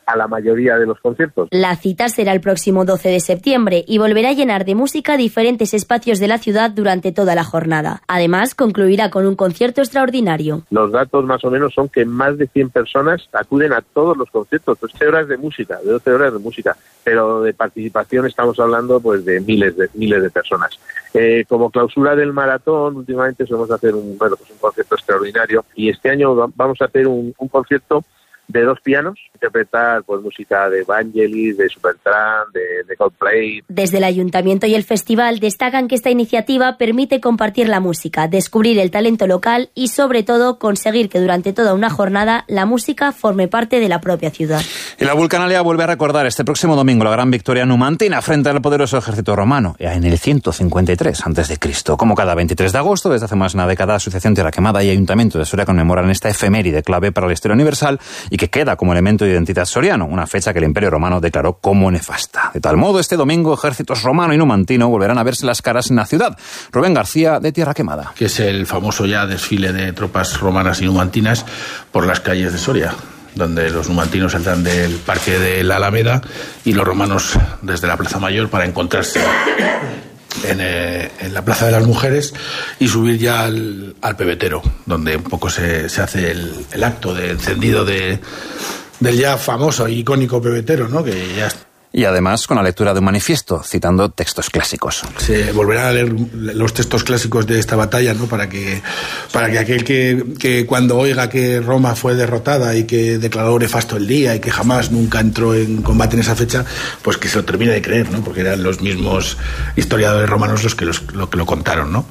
a la mayoría de los conciertos. La cita será el próximo doce de septiembre y volverá a llenar de música diferentes espacios de la ciudad durante toda la jornada. Además, concluirá con un concierto extraordinario. Los datos más o menos son que más de cien personas acuden a todos los conciertos, doce horas de música, de doce horas de música, pero de participación estamos hablando pues de miles de miles de personas. Eh, como clausura del maratón, últimamente solemos hacer un, bueno, pues un concierto extraordinario y este año vamos a hacer un, un concierto de dos pianos, interpretar pues música de Vangelis, de Supertramp, de, de Coldplay. Desde el Ayuntamiento y el festival destacan que esta iniciativa permite compartir la música, descubrir el talento local y sobre todo conseguir que durante toda una jornada la música forme parte de la propia ciudad. Y la Vulcanalia vuelve a recordar este próximo domingo la gran victoria numantina frente al poderoso ejército romano en el ciento cincuenta y tres antes de Cristo. Como cada veintitrés de agosto, desde hace más de una década, Asociación Tierra Quemada y Ayuntamiento de Soria conmemoran esta efeméride clave para la historia universal y que queda como elemento de identidad soriano, una fecha que el Imperio Romano declaró como nefasta. De tal modo, este domingo, ejércitos romano y numantino volverán a verse las caras en la ciudad. Rubén García, de Tierra Quemada. Que es el famoso ya desfile de tropas romanas y numantinas por las calles de Soria, donde los numantinos saldrán del Parque de la Alameda y los romanos desde la Plaza Mayor para encontrarse En, eh, en la Plaza de las Mujeres y subir ya al, al pebetero, donde un poco se, se hace el, el acto de encendido de, del ya famoso e icónico pebetero, ¿no? Que ya y además con la lectura de un manifiesto, citando textos clásicos. Se volverán a leer los textos clásicos de esta batalla, ¿no? Para que, para que aquel que, que cuando oiga que Roma fue derrotada y que declaró nefasto el día y que jamás nunca entró en combate en esa fecha, pues que se lo termine de creer, ¿no? Porque eran los mismos historiadores romanos los que, los, lo, que lo contaron, ¿no?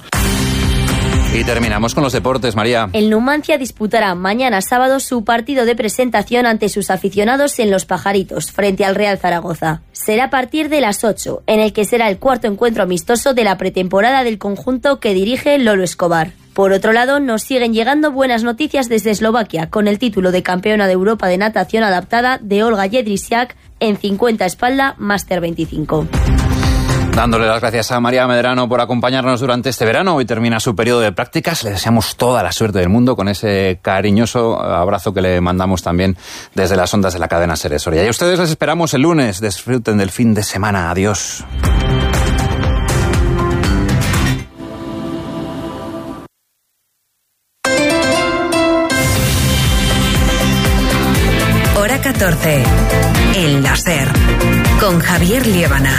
Y terminamos con los deportes, María. El Numancia disputará mañana sábado su partido de presentación ante sus aficionados en Los Pajaritos, frente al Real Zaragoza. Será a partir de las ocho, en el que será el cuarto encuentro amistoso de la pretemporada del conjunto que dirige Lolo Escobar. Por otro lado, nos siguen llegando buenas noticias desde Eslovaquia, con el título de campeona de Europa de natación adaptada de Olga Jedrzejczyk en cincuenta espalda Máster veinticinco. Dándole las gracias a María Medrano por acompañarnos durante este verano. Hoy termina su periodo de prácticas. Le deseamos toda la suerte del mundo con ese cariñoso abrazo que le mandamos también desde las ondas de la cadena SER Soria. Y a ustedes les esperamos el lunes. Disfruten del fin de semana. Adiós. Hora catorce. El La SER. Con Javier Liébana.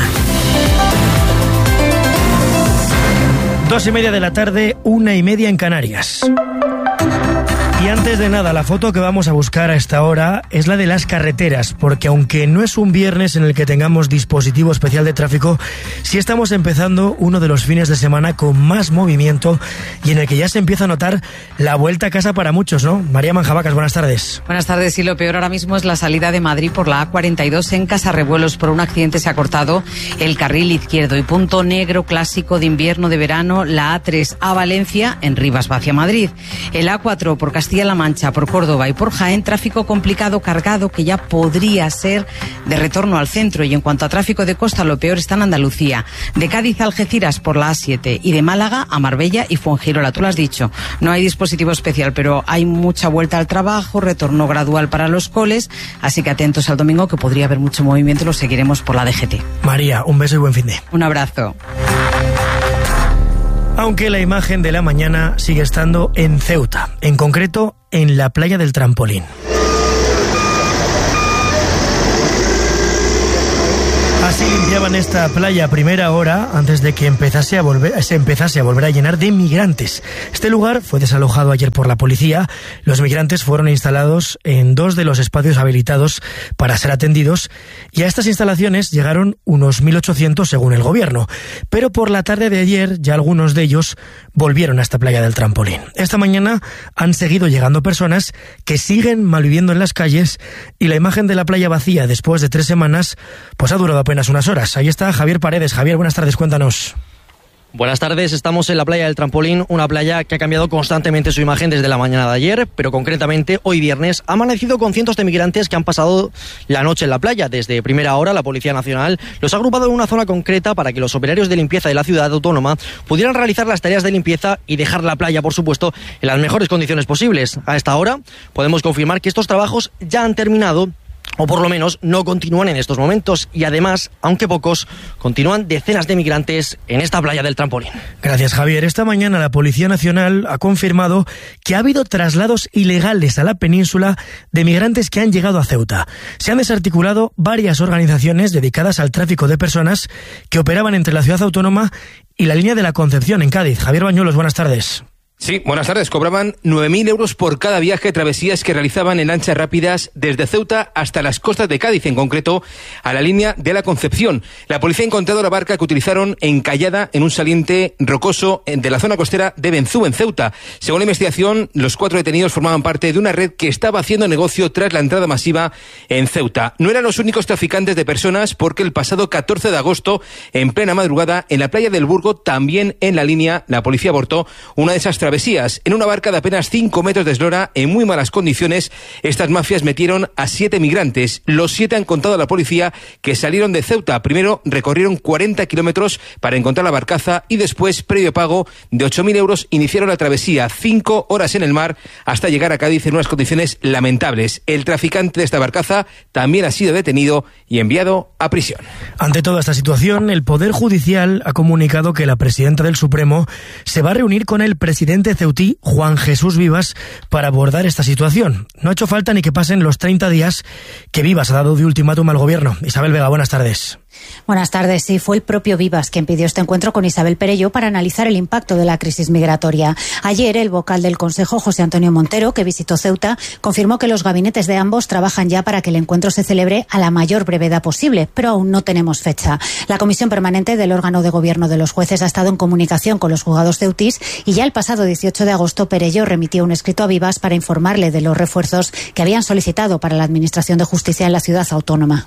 Dos y media de la tarde, una y media en Canarias. Y antes de nada, la foto que vamos a buscar a esta hora es la de las carreteras, porque aunque no es un viernes en el que tengamos dispositivo especial de tráfico, sí estamos empezando uno de los fines de semana con más movimiento y en el que ya se empieza a notar la vuelta a casa para muchos, ¿no? María Manjabacas, buenas tardes. Buenas tardes, y lo peor ahora mismo es la salida de Madrid por la A cuarenta y dos en Casarrebuelos. Por un accidente se ha cortado el carril izquierdo y punto negro clásico de invierno, de verano, la A tres a Valencia en Rivas hacia Madrid. El A cuatro por Castilla-La Mancha, por Córdoba y por Jaén, tráfico complicado cargado que ya podría ser de retorno al centro. Y en cuanto a tráfico de costa, lo peor está en Andalucía. De Cádiz a Algeciras por la A siete y de Málaga a Marbella y Fuengirola. Tú lo has dicho, no hay dispositivo especial, pero hay mucha vuelta al trabajo, retorno gradual para los coles, así que atentos al domingo, que podría haber mucho movimiento. Lo seguiremos por la D G T. María, un beso y buen fin de. Un abrazo. Aunque la imagen de la mañana sigue estando en Ceuta, en concreto en la playa del Trampolín. Así limpiaban esta playa a primera hora antes de que empezase a volver, se empezase a volver a llenar de migrantes. Este lugar fue desalojado ayer por la policía. Los migrantes fueron instalados en dos de los espacios habilitados para ser atendidos y a estas instalaciones llegaron unos mil ochocientos según el gobierno. Pero por la tarde de ayer ya algunos de ellos volvieron a esta playa del Trampolín. Esta mañana han seguido llegando personas que siguen malviviendo en las calles y la imagen de la playa vacía después de tres semanas pues ha durado apenas unas horas. Ahí está Javier Paredes. Javier, buenas tardes, cuéntanos. Buenas tardes, estamos en la playa del Trampolín, una playa que ha cambiado constantemente su imagen desde la mañana de ayer, pero concretamente hoy viernes ha amanecido con cientos de migrantes que han pasado la noche en la playa. Desde primera hora la Policía Nacional los ha agrupado en una zona concreta para que los operarios de limpieza de la ciudad autónoma pudieran realizar las tareas de limpieza y dejar la playa, por supuesto, en las mejores condiciones posibles. A esta hora podemos confirmar que estos trabajos ya han terminado, o por lo menos no continúan en estos momentos, y además, aunque pocos, continúan decenas de migrantes en esta playa del Trampolín. Gracias, Javier. Esta mañana la Policía Nacional ha confirmado que ha habido traslados ilegales a la península de migrantes que han llegado a Ceuta. Se han desarticulado varias organizaciones dedicadas al tráfico de personas que operaban entre la ciudad autónoma y la línea de la Concepción en Cádiz. Javier Bañuelos, buenas tardes. Sí, buenas tardes. Cobraban nueve mil euros por cada viaje, travesías que realizaban en lanchas rápidas desde Ceuta hasta las costas de Cádiz, en concreto a la línea de la Concepción. La policía ha encontrado la barca que utilizaron encallada en un saliente rocoso de la zona costera de Benzú, en Ceuta. Según la investigación, los cuatro detenidos formaban parte de una red que estaba haciendo negocio tras la entrada masiva en Ceuta. No eran los únicos traficantes de personas, porque el pasado catorce de agosto, en plena madrugada, en la playa del Burgo, también en la línea, la policía abortó una de esas travesías. En una barca de apenas cinco metros de eslora, en muy malas condiciones, estas mafias metieron a siete migrantes. Los siete han contado a la policía que salieron de Ceuta. Primero recorrieron cuarenta kilómetros para encontrar la barcaza y después, previo pago de ocho mil euros, iniciaron la travesía. Cinco horas en el mar hasta llegar a Cádiz en unas condiciones lamentables. El traficante de esta barcaza también ha sido detenido y enviado a prisión. Ante toda esta situación, el Poder Judicial ha comunicado que la presidenta del Supremo se va a reunir con el presidente ceutí, Juan Jesús Vivas, para abordar esta situación. No ha hecho falta ni que pasen los treinta días que Vivas ha dado de ultimátum al gobierno. Isabel Vega, buenas tardes. Buenas tardes. Sí, fue el propio Vivas quien pidió este encuentro con Isabel Perello para analizar el impacto de la crisis migratoria. Ayer, el vocal del Consejo, José Antonio Montero, que visitó Ceuta, confirmó que los gabinetes de ambos trabajan ya para que el encuentro se celebre a la mayor brevedad posible, pero aún no tenemos fecha. La Comisión Permanente del órgano de gobierno de los jueces ha estado en comunicación con los juzgados ceutís y ya el pasado dieciocho de agosto Perello remitió un escrito a Vivas para informarle de los refuerzos que habían solicitado para la Administración de Justicia en la ciudad autónoma.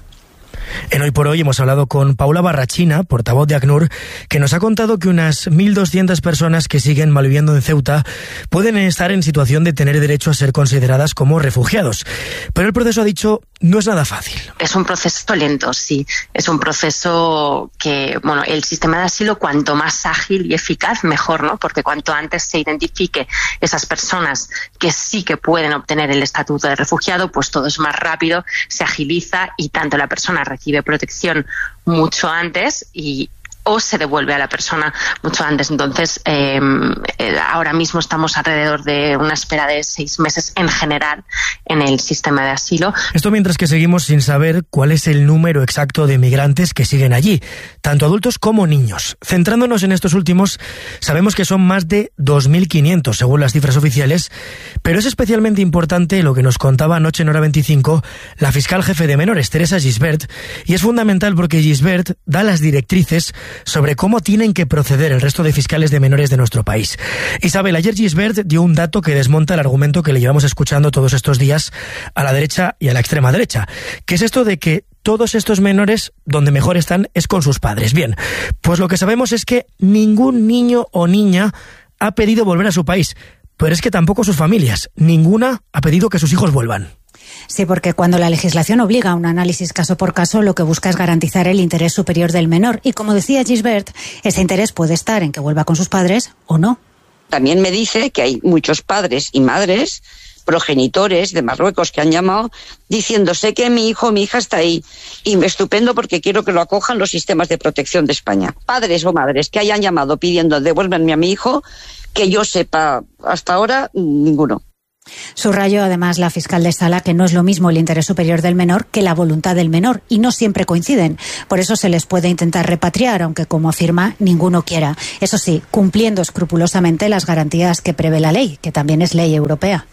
En Hoy por Hoy hemos hablado con Paula Barrachina, portavoz de ACNUR, que nos ha contado que unas mil doscientas personas que siguen malviviendo en Ceuta pueden estar en situación de tener derecho a ser consideradas como refugiados. Pero el proceso, ha dicho, no es nada fácil. Es un proceso lento, sí. Es un proceso que, bueno, el sistema de asilo, cuanto más ágil y eficaz, mejor, ¿no? Porque cuanto antes se identifique esas personas que sí que pueden obtener el estatuto de refugiado, pues todo es más rápido, se agiliza y tanto la persona recibe protección mucho antes y o se devuelve a la persona mucho antes. Entonces, eh, ahora mismo estamos alrededor de una espera de seis meses en general en el sistema de asilo. Esto mientras que seguimos sin saber cuál es el número exacto de migrantes que siguen allí, tanto adultos como niños. Centrándonos en estos últimos, sabemos que son más de dos mil quinientos según las cifras oficiales, pero es especialmente importante lo que nos contaba anoche en Hora veinticinco la fiscal jefe de menores, Teresa Gisbert, y es fundamental porque Gisbert da las directrices sobre cómo tienen que proceder el resto de fiscales de menores de nuestro país. Isabel, ayer Gisbert dio un dato que desmonta el argumento que le llevamos escuchando todos estos días a la derecha y a la extrema derecha, que es esto de que todos estos menores donde mejor están es con sus padres. Bien, pues lo que sabemos es que ningún niño o niña ha pedido volver a su país, pero es que tampoco sus familias. Ninguna ha pedido que sus hijos vuelvan. Sí, porque cuando la legislación obliga a un análisis caso por caso, lo que busca es garantizar el interés superior del menor. Y como decía Gisbert, ese interés puede estar en que vuelva con sus padres o no. También me dice que hay muchos padres y madres, progenitores de Marruecos, que han llamado diciendo: sé que mi hijo o mi hija está ahí y me estupendo porque quiero que lo acojan los sistemas de protección de España. Padres o madres que hayan llamado pidiendo devuélvanme a mi hijo, que yo sepa hasta ahora, ninguno. Subrayó además la fiscal de Sala que no es lo mismo el interés superior del menor que la voluntad del menor, y no siempre coinciden. Por eso se les puede intentar repatriar, aunque, como afirma, ninguno quiera. Eso sí, cumpliendo escrupulosamente las garantías que prevé la ley, que también es ley europea.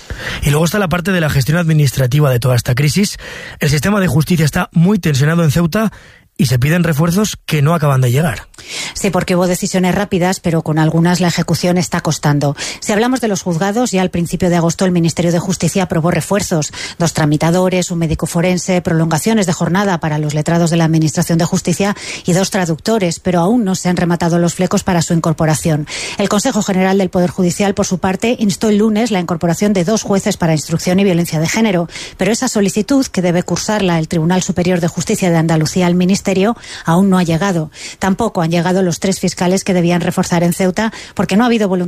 Y luego está la parte de la gestión administrativa de toda esta crisis. El sistema de justicia está muy tensionado en Ceuta y se piden refuerzos que no acaban de llegar. Sí, porque hubo decisiones rápidas, pero con algunas la ejecución está costando. Si hablamos de los juzgados, ya al principio de agosto el Ministerio de Justicia aprobó refuerzos. Dos tramitadores, un médico forense, prolongaciones de jornada para los letrados de la Administración de Justicia y dos traductores, pero aún no se han rematado los flecos para su incorporación. El Consejo General del Poder Judicial, por su parte, instó el lunes la incorporación de dos jueces para instrucción y violencia de género, pero esa solicitud, que debe cursarla el Tribunal Superior de Justicia de Andalucía al Ministerio, aún no ha llegado. Tampoco han llegado los tres fiscales que debían reforzar en Ceuta, porque no ha habido voluntad